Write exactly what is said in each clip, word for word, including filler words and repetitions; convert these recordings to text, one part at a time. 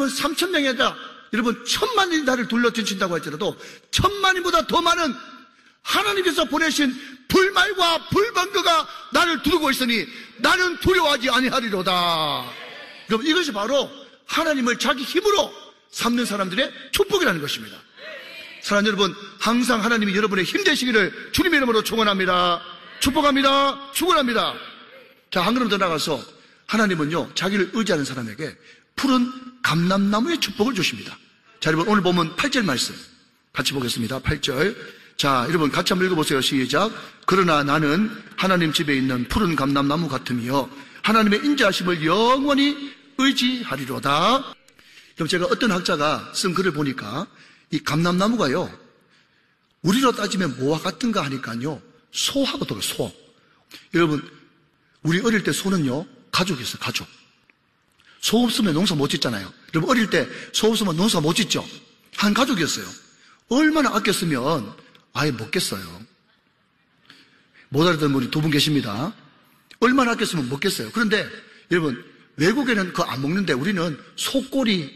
여러분 삼천 명이 아니라 여러분 천만이 나를 둘러친다고 할지라도 천만이보다 더 많은 하나님께서 보내신 불말과 불번거가 나를 두르고 있으니 나는 두려워하지 아니하리로다. 여러분 이것이 바로 하나님을 자기 힘으로 삼는 사람들의 축복이라는 것입니다. 사랑하는 여러분, 항상 하나님이 여러분의 힘 되시기를 주님의 이름으로 축원합니다. 축복합니다. 축원합니다. 자, 한 걸음 더 나가서 하나님은요 자기를 의지하는 사람에게 푸른 감람나무의 축복을 주십니다. 자, 여러분 오늘 보면 팔 절 말씀 같이 보겠습니다. 팔 절. 자, 여러분 같이 한번 읽어보세요. 시작. 그러나 나는 하나님 집에 있는 푸른 감람나무 같으며 하나님의 인자하심을 영원히 의지하리로다. 그럼 제가 어떤 학자가 쓴 글을 보니까 이 감람나무가요 우리로 따지면 뭐와 같은가 하니까요 소하고 더불어 소. 여러분 우리 어릴 때 소는요 가족이 있어요. 가족. 소 없으면 농사 못 짓잖아요. 여러분 어릴 때 소 없으면 농사 못 짓죠. 한 가족이었어요. 얼마나 아꼈으면 아예 먹겠어요. 못 알아듣는 분이 두 분 계십니다. 얼마나 아꼈으면 먹겠어요. 그런데 여러분 외국에는 그거 안 먹는데 우리는 소꼬리,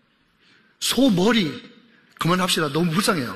소머리 그만합시다. 너무 불쌍해요.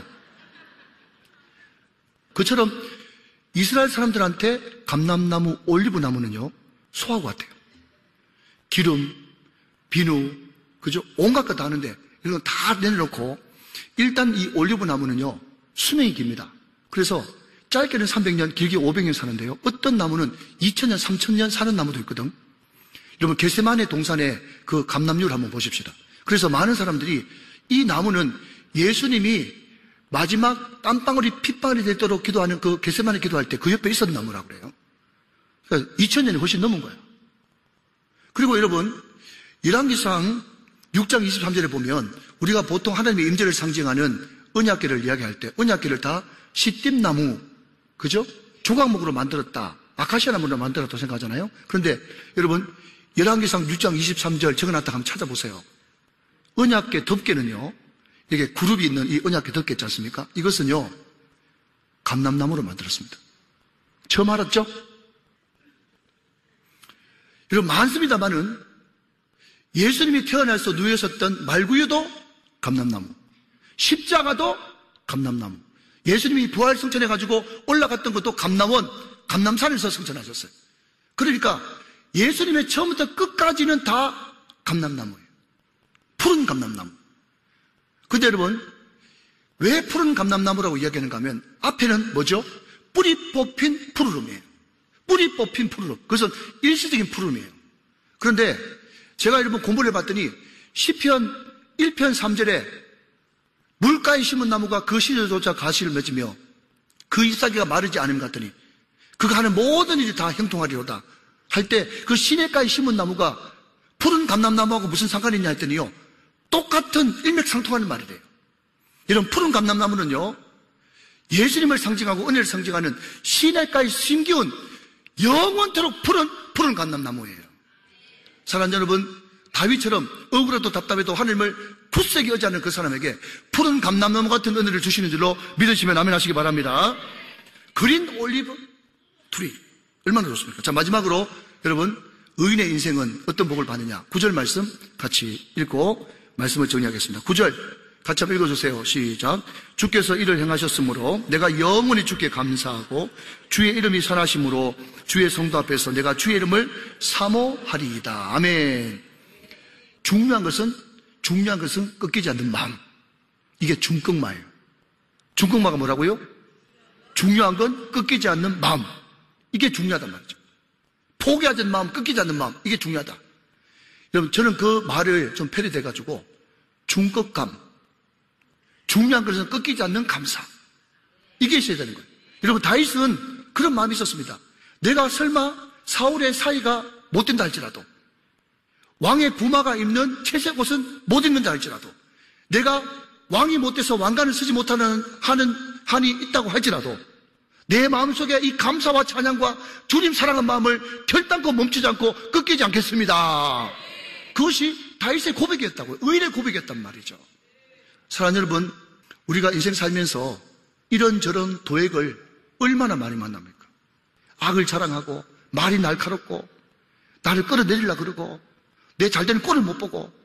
그처럼 이스라엘 사람들한테 감람나무, 올리브나무는요 소하고 같아요. 기름, 비누, 그죠? 온갖 것 다 하는데 이건 다 내려놓고 일단 이 올리브나무는요 수명이 깁니다. 그래서 짧게는 삼백 년, 길게 오백 년 사는데요. 어떤 나무는 이천 년, 삼천 년 사는 나무도 있거든. 여러분 겟세마네 동산의 그 감람류를 한번 보십시다. 그래서 많은 사람들이 이 나무는 예수님이 마지막 땀방울이 핏방울이 되도록 기도하는 그 겟세마네 기도할 때 그 옆에 있었던 나무라고 그래요. 그러니까 이천 년이 훨씬 넘은 거예요. 그리고 여러분 열왕기상 육 장 이십삼 절에 보면 우리가 보통 하나님의 임재를 상징하는 언약궤를 이야기할 때 언약궤를 다 시띠나무, 그죠? 조각목으로 만들었다. 아카시아 나무로 만들었다고 생각하잖아요. 그런데 여러분 열왕기상 육 장 이십삼 절 적어놨다 한번 찾아보세요. 언약궤 덮개는요 이게 그룹이 있는 이 언약궤 덮개 있지 않습니까? 이것은요 감람나무로 만들었습니다. 처음 알았죠? 여러분 많습니다만은 예수님이 태어나서 누워있었던 말구유도 감람나무, 십자가도 감람나무, 예수님이 부활 성천해가지고 올라갔던 것도 감남원, 감남산에서 성천하셨어요. 그러니까 예수님의 처음부터 끝까지는 다 감람나무예요. 푸른 감람나무. 근데 여러분 왜 푸른 감람나무라고 이야기하는가 하면 앞에는 뭐죠? 뿌리 뽑힌 푸르름이에요. 뿌리 뽑힌 푸르름. 그것은 일시적인 푸르름이에요. 그런데 제가 여러분 공부를 해봤더니 시편 일 편 삼 절에 물가에 심은 나무가 그 시절조차 가시를 맺으며 그 잎사귀가 마르지 않음 같더니 그가 하는 모든 일이 다 형통하리로다 할 때 그 시냇가에 심은 나무가 푸른 감람나무하고 무슨 상관이 있냐 했더니요 똑같은 일맥상통하는 말이래요. 이런 푸른 감람나무는요 예수님을 상징하고 은혜를 상징하는 시냇가에 심기운 영원토록 푸른 푸른 감람나무예요. 사랑하는 여러분, 다윗처럼 억울해도 답답해도 하나님을 굳세게 의지하는 그 사람에게 푸른 감람나무 같은 은혜를 주시는 줄로 믿으시면 아멘 하시기 바랍니다. 그린 올리브 트리 얼마나 좋습니까? 자, 마지막으로 여러분 의인의 인생은 어떤 복을 받느냐, 구 절 말씀 같이 읽고 말씀을 정리하겠습니다. 구 절 같이 한번 읽어주세요. 시작. 주께서 이를 행하셨으므로 내가 영원히 주께 감사하고 주의 이름이 선하심으로 주의 성도 앞에서 내가 주의 이름을 사모하리이다. 아멘. 중요한 것은 중요한 것은 꺾이지 않는 마음. 이게 중꺾마예요. 중꺾마가 뭐라고요? 중요한 건 꺾이지 않는 마음. 이게 중요하단 말이죠. 포기하지 않는 마음, 꺾이지 않는 마음. 이게 중요하다. 여러분 저는 그 말을 좀 패러디해가지고 중꺾감, 중요한 것은 꺾이지 않는 감사. 이게 있어야 되는 거예요. 여러분 다윗은 그런 마음이 있었습니다. 내가 설마 사울의 사이가 못 된다 할지라도, 왕의 부마가 입는 채색 옷은 못 입는다 할지라도, 내가 왕이 못 돼서 왕관을 쓰지 못하는 하는 한이 있다고 할지라도 내 마음속에 이 감사와 찬양과 주님 사랑하는 마음을 결단코 멈추지 않고 꺾이지 않겠습니다. 그것이 다윗의 고백이었다고요. 의인의 고백이었단 말이죠. 사랑하는 여러분, 우리가 인생 살면서 이런저런 도액을 얼마나 많이 만납니까? 악을 자랑하고 말이 날카롭고 나를 끌어내리려고 그러고 내 잘되는 꼴을 못 보고